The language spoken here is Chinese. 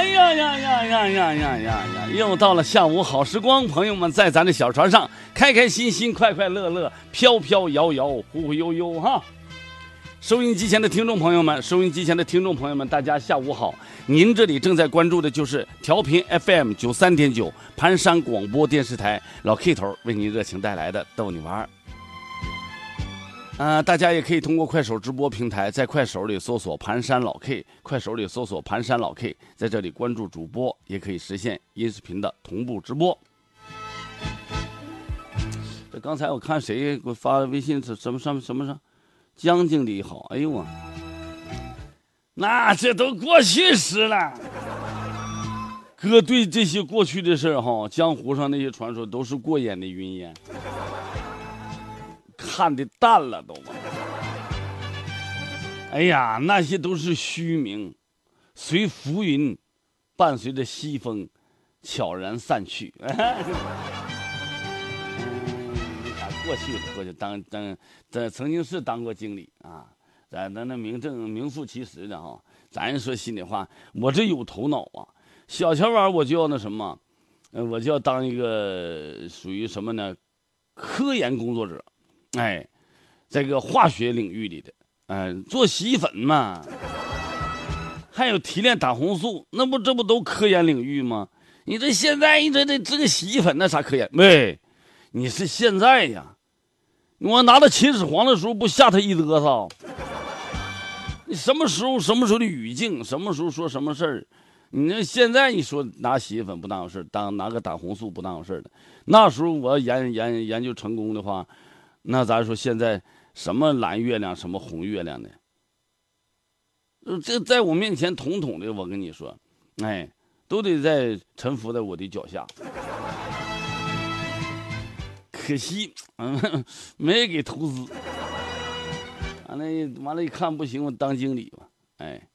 哎呀呀呀呀呀呀呀呀！又到了下午好时光，朋友们在咱的小船上开开心心、快快乐乐、飘飘摇摇、忽忽悠悠哈。收音机前的听众朋友们，大家下午好！您这里正在关注的就是调频 FM 93.9盘山广播电视台老 K 头为您热情带来的逗你玩儿。大家也可以通过快手直播平台，在快手里搜索盘山老 K， 快手里搜索盘山老 K， 在这里关注主播，也可以实现音视频的同步直播。这刚才我看谁给我发微信，什么上江经理好，哎呦我，那这都过去时了。哥对这些过去的事儿哈，江湖上那些传说都是过眼的云烟。看的淡了都吧，哎呀，那些都是虚名，随浮云，伴随着西风，悄然散去。过去曾经是当过经理啊，咱那名副其实的哈。咱说心里话，我这有头脑啊，小前玩我就要那什么，我就要当一个属于什么呢？科研工作者。哎，这个化学领域里的，做洗衣粉嘛，还有提炼胆红素，这不都科研领域吗？你这现在这个洗衣粉那啥科研？喂，你是现在呀？我拿到秦始皇的时候不吓他一嘚瑟？你什么时候的语境，什么时候说什么事儿？你这现在你说拿洗衣粉不当回事，拿个胆红素不当回事的，那时候我要研究成功的话。那咱说现在什么蓝月亮，什么红月亮的，这在我面前统统的，我跟你说，哎，都得在臣服在我的脚下。可惜，没给投资。完了，一看不行，我当经理吧。哎，